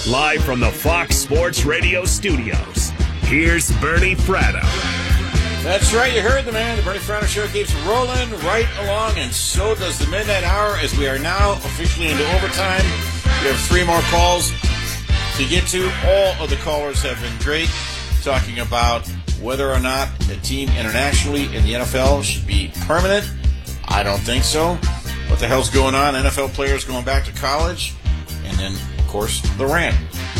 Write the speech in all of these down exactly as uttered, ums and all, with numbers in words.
Live from the Fox Sports Radio studios, here's Bernie Fratto. That's right, you heard the man. The Bernie Fratto Show keeps rolling right along, and so does the Midnight Hour, as we are now officially into overtime. We have three more calls to get to. All of the callers have been great, talking about whether or not a team internationally in the N F L should be permanent. I don't think so. What the hell's going on? N F L players going back to college. And then, of course, the rant.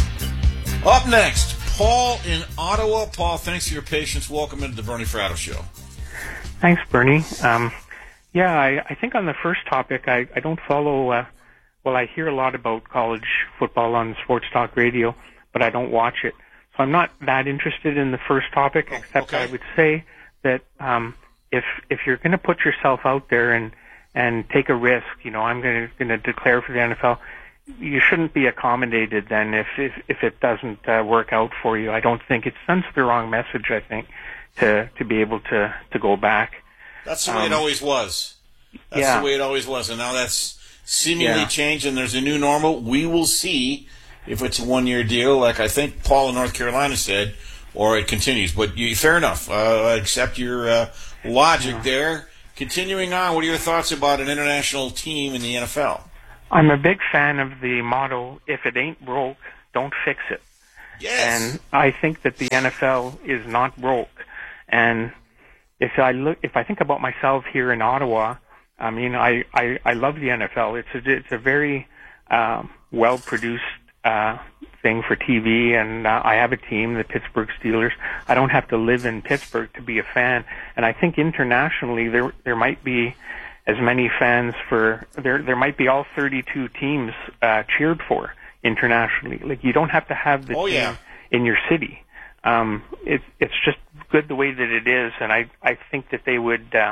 Up next, Paul in Ottawa. Paul, thanks for your patience. Welcome into the Bernie Fratto Show. Thanks, Bernie. Um, yeah, I, I think on the first topic, I, I don't follow, uh, well, I hear a lot about college football on Sports Talk Radio, but I don't watch it. So I'm not that interested in the first topic, Oh, except okay. I would say that um, if if you're going to put yourself out there and, and take a risk, you know, I'm going to declare for the N F L, you shouldn't be accommodated then if if, if it doesn't uh, work out for you. I don't think it sends the wrong message, I think, to, to be able to, to go back. That's the way Um, it always was. That's yeah. the way it always was. And now that's seemingly Yeah. changed, and there's a new normal. We will see if it's a one-year deal, like I think Paul in North Carolina said, or it continues. But you, fair enough. Uh, I accept your uh, logic Yeah. there. Continuing on, what are your thoughts about an international team in the N F L? I'm a big fan of the motto, if it ain't broke, don't fix it. Yes. And I think that the N F L is not broke. And if I look, if I think about myself here in Ottawa, I mean, I, I, I love the N F L. It's a, it's a very um, well-produced uh, thing for T V, and uh, I have a team, the Pittsburgh Steelers. I don't have to live in Pittsburgh to be a fan. And I think internationally there there might be as many fans for there there might be all thirty-two teams uh, cheered for internationally. Like, you don't have to have the Oh, team yeah. in your city. Um, it's it's just good the way that it is, and I I think that they would. Uh,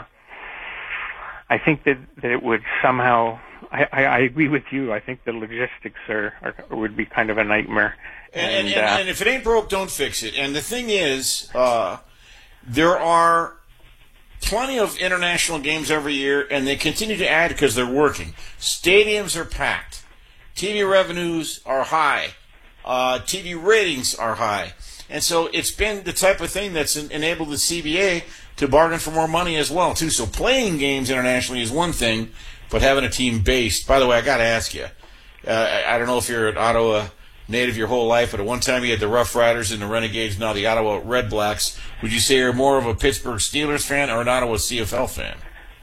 I think that, that it would somehow. I, I, I agree with you. I think the logistics are, are would be kind of a nightmare. And, and, and, uh, and if it ain't broke, don't fix it. And the thing is, uh, there are plenty of international games every year, and they continue to add because they're working. Stadiums are packed. T V revenues are high. Uh, T V ratings are high. And so it's been the type of thing that's en- enabled the C B A to bargain for more money as well, too. So playing games internationally is one thing, but having a team based. By the way, I got to ask you, uh, I, I don't know if you're an Ottawa native your whole life, but at one time you had the Rough Riders and the Renegades, now the Ottawa Red Blacks. Would you say you're more of a Pittsburgh Steelers fan or an Ottawa C F L fan?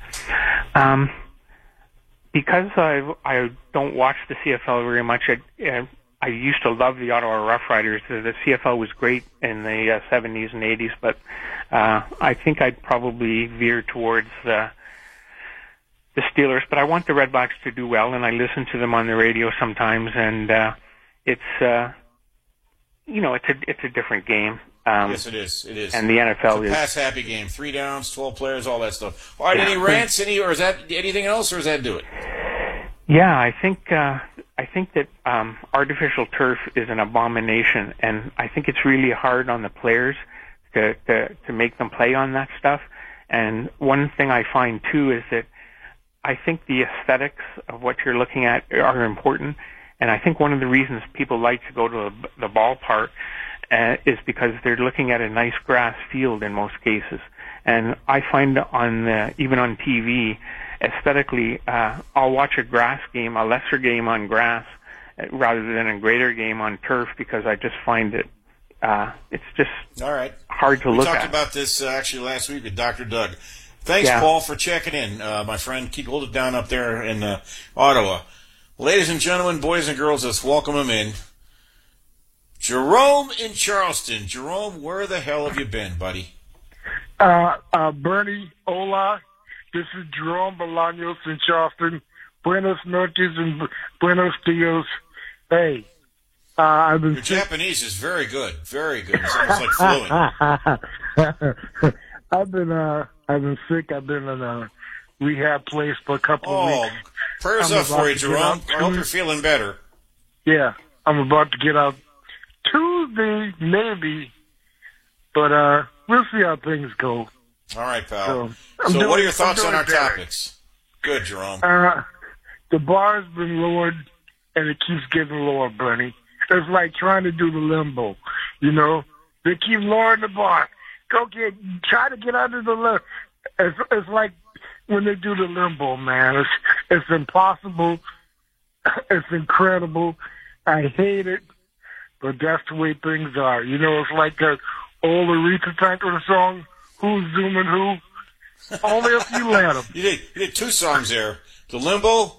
Um, because I I don't watch the C F L very much. I, uh, I used to love the Ottawa Rough Riders. The, the C F L was great in the uh, seventies and eighties, but uh, I think I'd probably veer towards uh, the Steelers. But I want the Red Blacks to do well, and I listen to them on the radio sometimes. And uh, it's uh, you know it's a it's a different game. Um, Yes, it is. It is. And the N F L it's a is pass happy game. Three downs, twelve players, all that stuff. All right, Yeah. any rants, any, or is that anything else, or does that do it? Yeah, I think uh, I think that um, artificial turf is an abomination, and I think it's really hard on the players to, to to make them play on that stuff. And one thing I find too is that I think the aesthetics of what you're looking at are important, and I think one of the reasons people like to go to the, the ballpark uh, is because they're looking at a nice grass field in most cases. And I find on the, even on T V, aesthetically, uh, I'll watch a grass game, a lesser game on grass, uh, rather than a greater game on turf, because I just find it, uh, it's just All right. hard to We look talked at. about this uh, actually last week with Doctor Doug. Thanks, Yeah. Paul, for checking in, uh, my friend. Keep hold it down up there in uh, Ottawa. Ladies and gentlemen, boys and girls, let's welcome him in. Jerome in Charleston. Jerome, where the hell have you been, buddy? Uh, uh, Bernie, hola. This is Jerome Bolaños in Charleston. Buenos noches and bu- buenos dias. Hey, uh, I've been Your Japanese is very good. Very good. It's almost like fluent. I've been, uh, I've been sick. I've been in a rehab place for a couple of Oh, weeks. prayers I'm up about for you, to get Jerome. out I hope too. you're feeling better. Yeah, I'm about to get out Tuesday, maybe, but uh, we'll see how things go. All right, pal. So, So, I'm what doing- are your thoughts I'm on doing our better. topics? Good, Jerome. Uh, the bar's been lowered, and it keeps getting lower, Bernie. it's like trying to do the limbo, you know. They keep lowering the bar. Go get, try to get under the limbo. It's, it's like when they do the limbo, man. It's, it's impossible. It's incredible. I hate it, but that's the way things are. You know, it's like that old Aretha Franklin song, Who's Zooming Who? Only if you let them. You did, you did two songs there. The Limbo,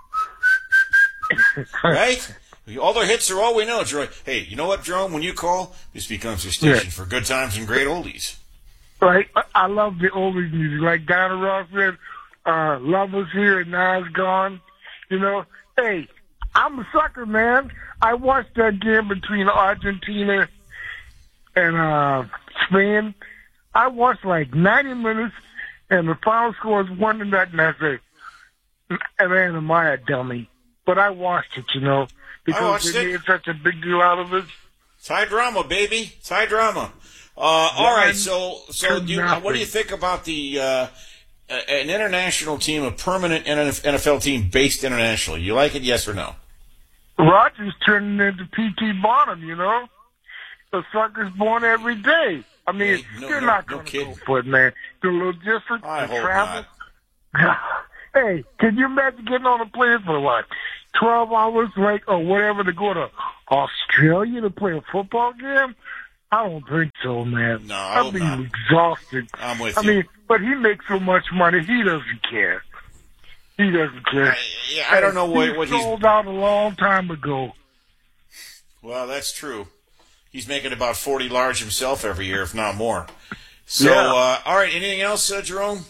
right? All their hits are all we know, Jerome. Hey, you know what, Jerome? When you call, this becomes your station Yeah. for good times and great oldies. Right? I love the oldies music. Like Diana Ross said, uh, love was here and now it's gone. You know, hey, I'm a sucker, man. I watched that game between Argentina and uh, Spain. I watched like ninety minutes, and the final score is one to nothing. I said, man, am I a dummy? But I watched it, you know, because watched they it. made such a big deal out of it. It's high drama, baby. It's high drama. Uh, all right, so so to you, what do you think about the uh, an international team, a permanent N F L team based internationally? You like it, yes or no? Rogers turning into P T Barnum, you know? The sucker's born every day. I mean, Hey, no- you're no- not no going to kidding. go for it, man. The logistics, I the hope travel. not. Hey, can you imagine getting on a plane for what? twelve hours, like, or whatever, to go to Australia to play a football game? I don't think so, man. No, I I'd hope be not. exhausted. I'm with I you. mean, but he makes so much money, he doesn't care. He doesn't care. I, yeah, I don't know what, he what he's. sold out a long time ago. Well, that's true. He's making about forty large himself every year, if not more. So, Yeah. uh, all right. Anything else, uh, Jerome?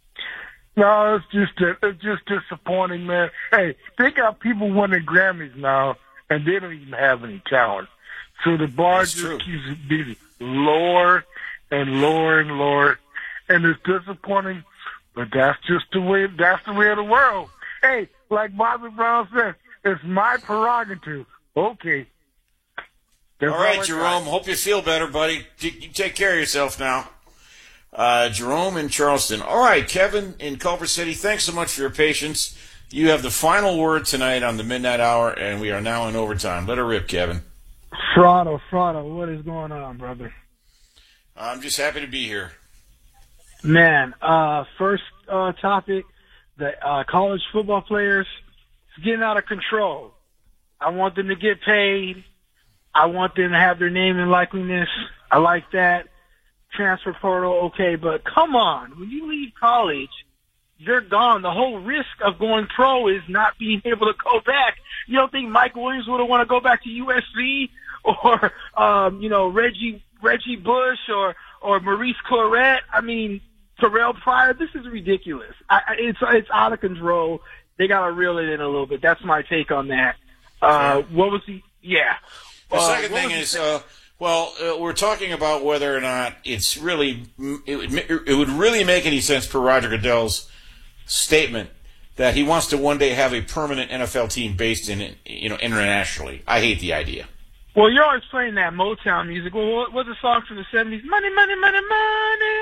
No, it's just it's just disappointing, man. Hey, they got people winning Grammys now, and they don't even have any talent. So the bar That's just true. keeps getting lower and lower and lower, and it's disappointing. But that's just the way. That's the way of the world. Hey, like Bobby Brown said, it's my prerogative. Okay. That's All right, I Jerome. got. Hope you feel better, buddy. You you take care of yourself now. Uh, Jerome in Charleston. All right, Kevin in Culver City. Thanks so much for your patience. You have the final word tonight on the Midnight Hour, and we are now in overtime. Let her rip, Kevin. Fraudo, Fraudo, what is going on, brother? I'm just happy to be here. Man, uh, first uh, topic, the uh, college football players, it's getting out of control. I want them to get paid. I want them to have their name and likeliness. I like that. Transfer portal, okay, but come on. When you leave college, you're gone. The whole risk of going pro is not being able to go back. You don't think Mike Williams would have want to go back to U S C or, um, you know, Reggie Reggie Bush or, or Maurice Clarett? I mean, Terrell Pryor, this is ridiculous. I, I- it's it's out of control. They got to reel it in a little bit. That's my take on that. Uh, what was the – yeah. The Uh, second what thing was is, the- uh, well, uh, we're talking about whether or not it's really it would, it would really make any sense per Roger Goodell's statement that he wants to one day have a permanent N F L team based in you know internationally. I hate the idea. Well, you're always playing that Motown music. Well, what, what's the song from the seventies? Money, money, money, money,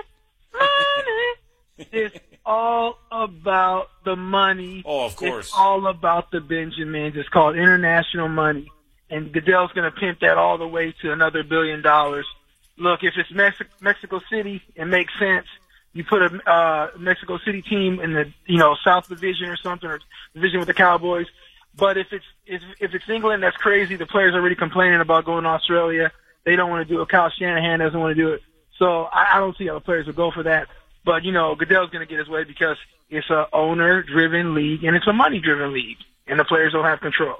money. It's all about the money. Oh, of course. It's all about the Benjamins. It's called international money. And Goodell's going to pimp that all the way to another billion dollars. Look, if it's Mex- Mexico City, it makes sense. You put a uh, Mexico City team in the you know South Division or something, or division with the Cowboys. But if it's if, if it's England, that's crazy. The players are already complaining about going to Australia. They don't want to do it. Kyle Shanahan doesn't want to do it. So I, I don't see how the players would go for that. But you know, Goodell's going to get his way because it's a owner-driven league and it's a money-driven league, and the players don't have control.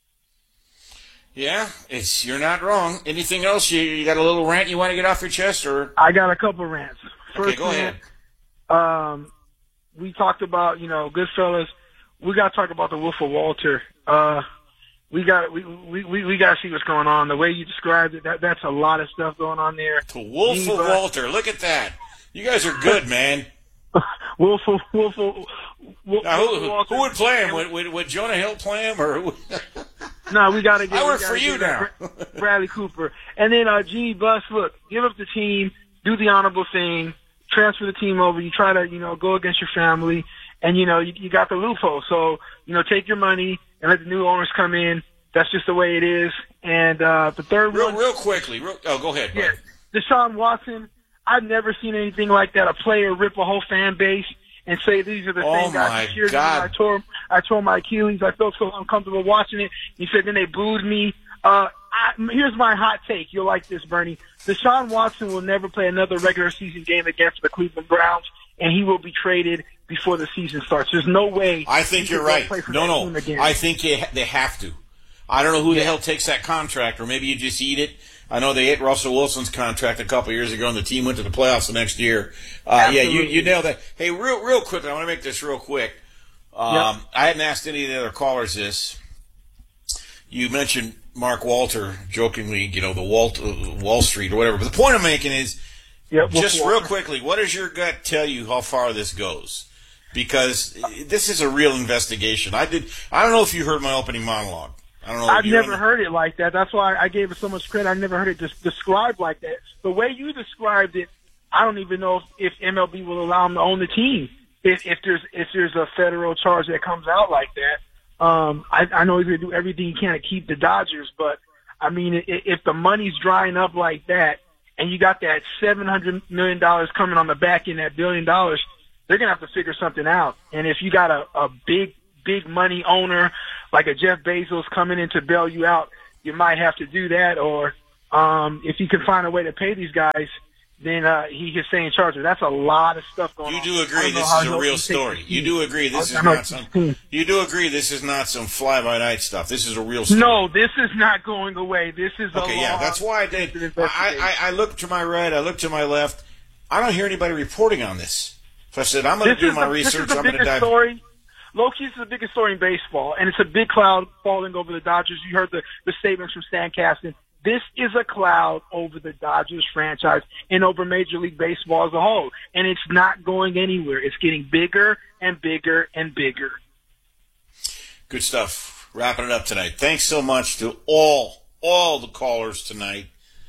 Yeah, it's you're not wrong. Anything else? You, you got a little rant you want to get off your chest, or I got a couple rants. First okay, go rant, ahead. Um, we talked about, you know, Goodfellas. We got to talk about the Wolf of Walter. Uh, we got we we we, we got to see what's going on. The way you described it, that that's a lot of stuff going on there. The Wolf Eva- of Walter. Look at that. You guys are good, man. Wolf of Wolf of Wolf, Now, Wolf who, of who, Walter. who would play him? Would, would, would Jonah Hill play him, or who- No, we got to get. I we work gotta for you get now. Bra- Bradley Cooper, and then uh, Jeannie Buss. Look, give up the team, do the honorable thing, transfer the team over. You try to, you know, go against your family, and you know, you, you got the loophole. So, you know, take your money and let the new owners come in That's just the way it is. And uh, the third real, one, real quickly. Real, oh, go ahead. yeah, Bud. Deshaun Watson. I've never seen anything like that. A player rip a whole fan base and say these are the Oh, same guys my who cheered me. God. I tore, I tore my Achilles. I felt so uncomfortable watching it. He said then they booed me. Uh, I, here's my hot take. You'll like this, Bernie. Deshaun Watson will never play another regular season game against the Cleveland Browns, and he will be traded before the season starts. There's no way. I think he you're could go right. play for No, that team no. again. I think they they have to. I don't know who the hell takes that contract, or maybe you just eat it. I know they ate Russell Wilson's contract a couple years ago, and the team went to the playoffs the next year. Uh, yeah, you, you nailed that. Hey, real real quick, I want to make this real quick. Um, Yep. I hadn't asked any of the other callers this. You mentioned Mark Walter jokingly, you know, the Walt, uh, Wall Street or whatever. But the point I'm making is, Yep, just Wolf real Walker. quickly, what does your gut tell you how far this goes? Because this is a real investigation. I did. I don't know if you heard my opening monologue. I don't know. I've you never heard it like that. That's why I gave it so much credit. I've never heard it just described like that. The way you described it, I don't even know if, if M L B will allow him to own the team. If, if there's if there's a federal charge that comes out like that, um, I, I know he's going to do everything he can to keep the Dodgers. But I mean, if, if the money's drying up like that, and you got that seven hundred million dollars coming on the back end, that billion dollars, they're going to have to figure something out. And if you got a, a big big money owner like a Jeff Bezos coming in to bail you out, you might have to do that. Or um, if you can find a way to pay these guys, then uh, he can stay in charge. That's a lot of stuff going You on. do I agree don't know this how is a he'll real take story. this You team. do agree this I is know not some. this team. You do agree this is not some fly by night stuff. This is a real story. No, this is not going away. This is a Okay, yeah, long- that's why I did. I, investigation. I, I looked to my right, I looked to my left. I don't hear anybody reporting on this. So I said, I'm going to This do is my the, research. This is the I'm going to biggest dive. story. Low-key, this is the biggest story in baseball, and it's a big cloud falling over the Dodgers. You heard the, the statements from Stan Kasten. This is a cloud over the Dodgers franchise and over Major League Baseball as a whole, and it's not going anywhere. It's getting bigger and bigger and bigger. Good stuff. Wrapping it up tonight. Thanks so much to all, all the callers tonight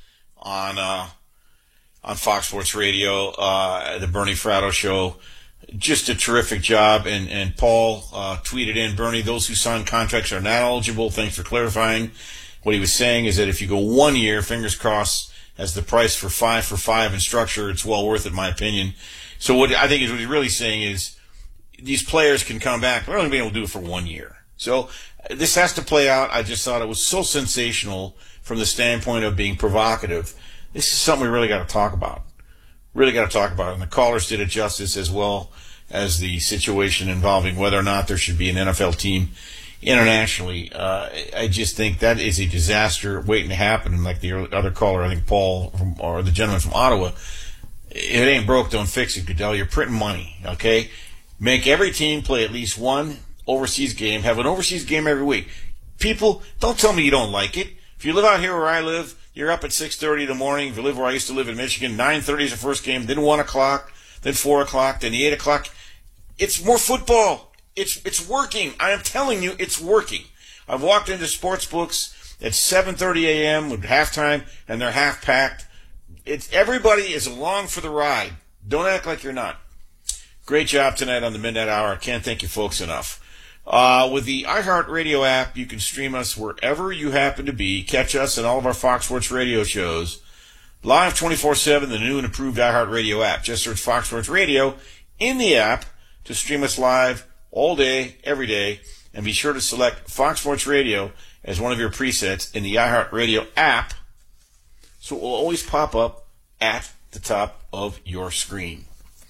on uh, on Fox Sports Radio, uh, the Bernie Fratto Show. Just a terrific job. And, and Paul uh, tweeted in, Bernie, those who sign contracts are not eligible. Thanks for clarifying. What he was saying is that if you go one year, fingers crossed, as the price for five for five in structure, it's well worth it, in my opinion. So what I think is what he's really saying is these players can come back. They're only going to be able to do it for one year. So this has to play out. I just thought it was so sensational from the standpoint of being provocative. This is something we really got to talk about. Really got to talk about it. And the callers did it justice, as well as the situation involving whether or not there should be an N F L team internationally. Uh, I just think that is a disaster waiting to happen. And like the other caller, I think Paul, from, or the gentleman from Ottawa, it ain't broke, don't fix it, Goodell. You're printing money, okay? Make every team play at least one overseas game. Have an overseas game every week. People, don't tell me you don't like it. If you live out here where I live, you're up at six thirty in the morning. If you live where I used to live in Michigan, nine thirty is the first game, then one o'clock, then four o'clock, then the eight o'clock. It's more football. It's it's working. I am telling you, it's working. I've walked into sports books at seven thirty a.m. with halftime, and they're half packed. It's everybody is along for the ride. Don't act like you're not. Great job tonight on the Midnight Hour. I can't thank you folks enough. Uh, with the iHeartRadio app, you can stream us wherever you happen to be. Catch us and all of our Fox Sports Radio shows live twenty-four seven, the new and improved iHeartRadio app. Just search Fox Sports Radio in the app to stream us live all day, every day, and be sure to select Fox Sports Radio as one of your presets in the iHeartRadio app, so it will always pop up at the top of your screen.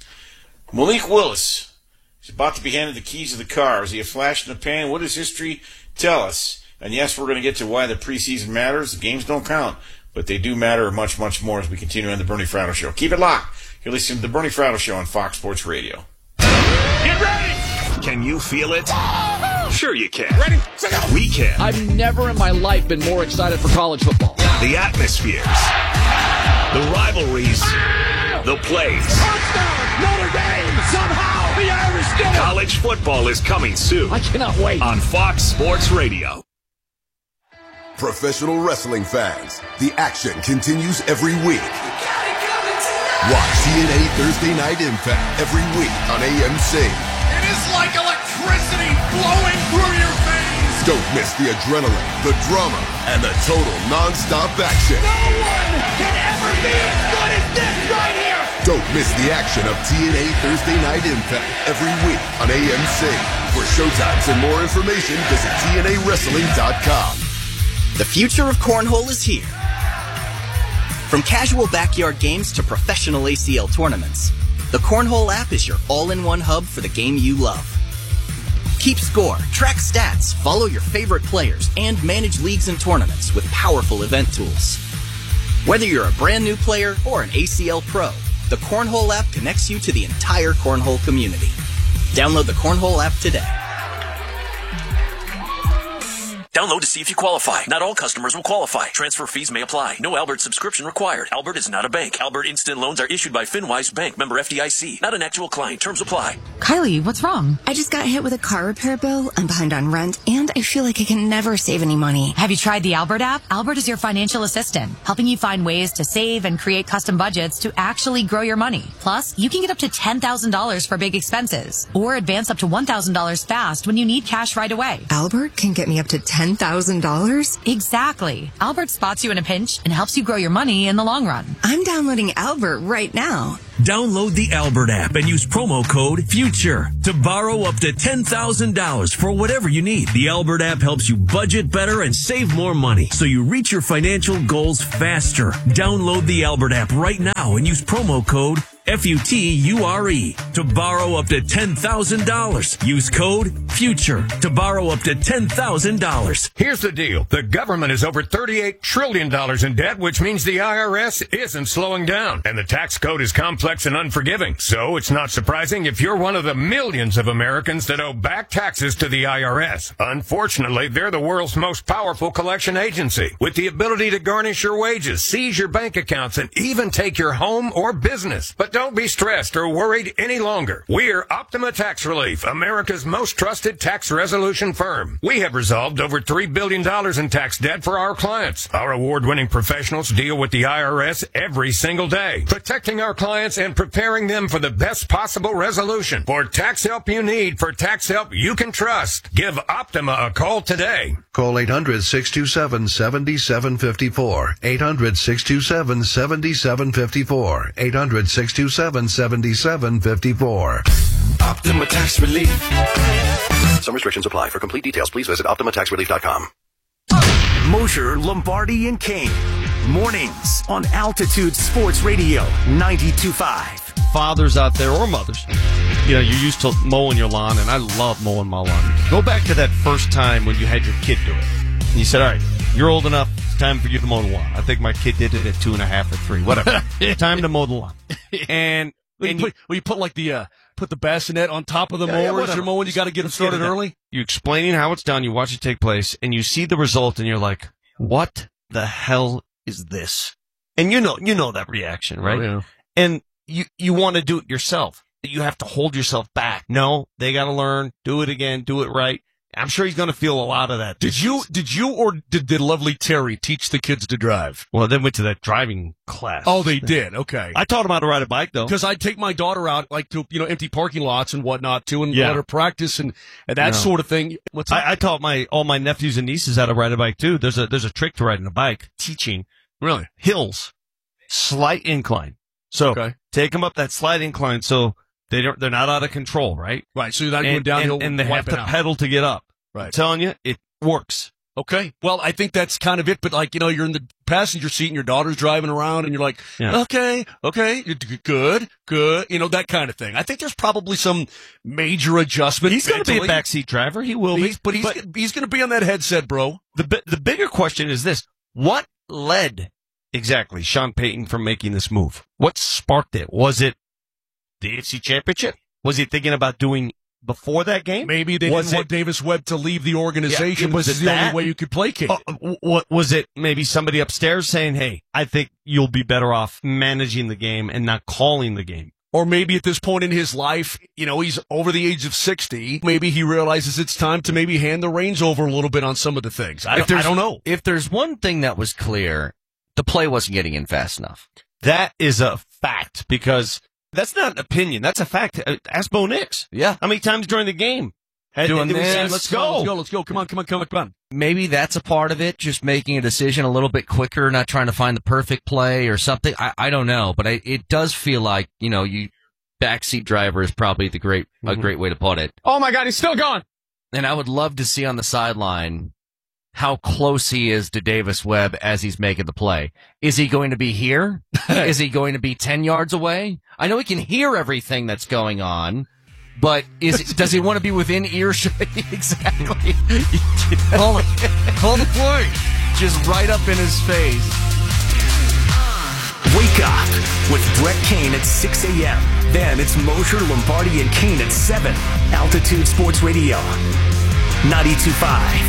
Malik Willis is about to be handed the keys of the car. Is he a flash in the pan? What does history tell us? And yes, we're going to get to why the preseason matters. The games don't count, but they do matter much, much more as we continue on the Bernie Fratto Show. Keep it locked. You're listening to the Bernie Fratto Show on Fox Sports Radio. Get ready! Can you feel it? Sure you can. Ready? We can. I've never in my life been more excited for college football. The atmospheres, the rivalries, the plays. Touchdown, Notre Dame! Somehow the Irish did it! College football is coming soon I cannot wait. on Fox Sports Radio. Professional wrestling fans, the action continues every week. Watch T N A Thursday Night Impact every week on A M C. It is like electricity flowing through your veins. Don't miss the adrenaline, the drama, and the total non-stop action. No one can ever be as good as this right here! Don't miss the action of T N A Thursday Night Impact every week on A M C. For showtimes and more information, visit T N A wrestling dot com. The future of cornhole is here. From casual backyard games to professional A C L tournaments, the Cornhole app is your all-in-one hub for the game you love. Keep score, track stats, follow your favorite players, and manage leagues and tournaments with powerful event tools. Whether you're a brand new player or an A C L pro, the Cornhole app connects you to the entire Cornhole community. Download the Cornhole app today. Download to see if you qualify. Not all customers will qualify. Transfer fees may apply. No Albert subscription required. Albert is not a bank. Albert Instant Loans are issued by FinWise Bank, member F D I C. Not an actual client. Terms apply. Kylie, what's wrong? I just got hit with a car repair bill. I'm behind on rent, and I feel like I can never save any money. Have you tried the Albert app? Albert is your financial assistant, helping you find ways to save and create custom budgets to actually grow your money. Plus, you can get up to ten thousand dollars for big expenses, or advance up to one thousand dollars fast when you need cash right away. Albert can get me up to ten thousand dollars? Exactly. Albert spots you in a pinch and helps you grow your money in the long run. I'm downloading Albert right now. Download the Albert app and use promo code FUTURE to borrow up to ten thousand dollars for whatever you need. The Albert app helps you budget better and save more money so you reach your financial goals faster. Download the Albert app right now and use promo code F U T U R E to borrow up to ten thousand dollars. Use code FUTURE to borrow up to ten thousand dollars. Here's the deal. The government is over thirty-eight trillion dollars in debt, which means the I R S isn't slowing down. And the tax code is complex and unforgiving. So it's not surprising if you're one of the millions of Americans that owe back taxes to the I R S. Unfortunately, they're the world's most powerful collection agency, with the ability to garnish your wages, seize your bank accounts, and even take your home or business. But don't be stressed or worried any longer. We're Optima Tax Relief, America's most trusted tax resolution firm. We have resolved over three billion dollars in tax debt for our clients. Our award-winning professionals deal with the I R S every single day, protecting our clients and preparing them for the best possible resolution. For tax help you need, for tax help you can trust, give Optima a call today. Call eight hundred, six two seven, seven seven five four. eight hundred, six two seven, seven seven five four. eight hundred, six two seven, seven seven five four. Optima Tax Relief. Some restrictions apply. For complete details, please visit Optima Tax Relief dot com. Mosher, Lombardi, and Kane. Mornings on Altitude Sports Radio ninety-two point five. Fathers out there or mothers, you know, you're used to mowing your lawn, and I love mowing my lawn. Go back to that first time when you had your kid do it. And you said, all right, you're old enough, it's time for you to mow the lawn. I think my kid did it at two and a half or three, whatever. Time to mow the lawn. And, Well, and you, put, well, you put like the uh, put the bassinet on top of the Yeah, yeah, mower as whatever. you're mowing. You got to get them Let's get started it done. early. You explaining how it's done, you watch it take place, and you see the result, and you're like, what the hell is this? And you know, you know that reaction, right? Oh, yeah. And you, you want to do it yourself. You have to hold yourself back. No, they got to learn, do it again, do it right. I'm sure he's going to feel a lot of that. Did you, did you, or did, did lovely Terry teach the kids to drive? Well, they went to that driving class. Oh, they did. Okay. I taught them how to ride a bike, though. Because I'd take my daughter out, like, to, you know, empty parking lots and whatnot, too, and Yeah. let her practice and, and that No. sort of thing. What's that? I, I taught my all my nephews and nieces how to ride a bike too. There's a there's a trick to riding a bike. Teaching Really? hills, slight incline. So Okay. take them up that slight incline so they don't they're not out of control, right? Right. So you're not going And, downhill and, and they have wiping to out. pedal to get up. Right. I'm telling you, it works. Okay. Well, I think that's kind of it. But like, you know, you're in the passenger seat and your daughter's driving around and you're like, Yeah. okay, okay, you're d- good, good. You know, that kind of thing. I think there's probably some major adjustment. He's going to be a mentally. backseat driver. He will He's, be. but he's, he's going to be on that headset, bro. The bi- the bigger question is this: what led exactly Sean Payton from making this move? What sparked it? Was it the A F C Championship? Was he thinking about doing before that game? Maybe they Was didn't want it- Davis Webb to leave the organization. Yeah, was this is it the that? only way you could placate it. Uh, what was it? Maybe somebody upstairs saying, "Hey, I think you'll be better off managing the game and not calling the game." Or maybe at this point in his life, you know, he's over the age of sixty. Maybe he realizes it's time to maybe hand the reins over a little bit on some of the things. I, If don't, I there's- don't know. If there's one thing that was clear, the play wasn't getting in fast enough. That is a fact because that's not an opinion. That's a fact. Uh, Ask Bo Nix. Yeah. How many times during the game doing Did we say, this. let's go. Let's go. Let's go. Come on, come on, come on, come on. Maybe that's a part of it, just making a decision a little bit quicker, not trying to find the perfect play or something. I, I don't know, but I, it does feel like, you know, you backseat driver is probably the great mm-hmm. a great way to put it. Oh my God, he's still gone. And I would love to see on the sideline how close he is to Davis Webb as he's making the play. Is he going to be here? Is he going to be ten yards away? I know he can hear everything that's going on. But is does he want to be within earshot? Exactly. Call it. Call the play. Just right up in his face. Wake up with Brett Kane at six a.m. Then it's Mosher, Lombardi, and Kane at seven. Altitude Sports Radio, ninety-two point five.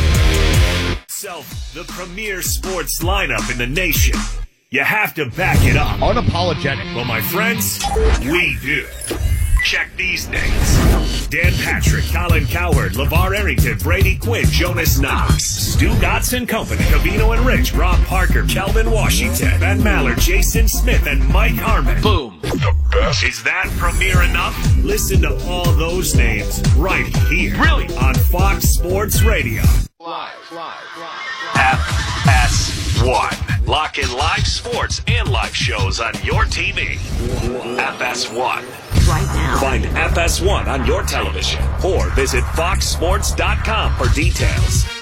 Self, the premier sports lineup in the nation. You have to back it up. Unapologetic. Well, my friends, we do. Check these names. Dan Patrick, Colin Cowherd, LeVar Arrington, Brady Quinn, Jonas Knox, Stu Gotts and Company, Cavino and Rich, Rob Parker, Kelvin Washington, Ben Mallard, Jason Smith, and Mike Harmon. Boom. The best. Is that premiere enough? Listen to all those names right here. Really? On Fox Sports Radio. Live, live, live. F S one. Lock in live sports and live shows on your T V. F S one. Right now. Find F S one on your television or visit fox sports dot com for details.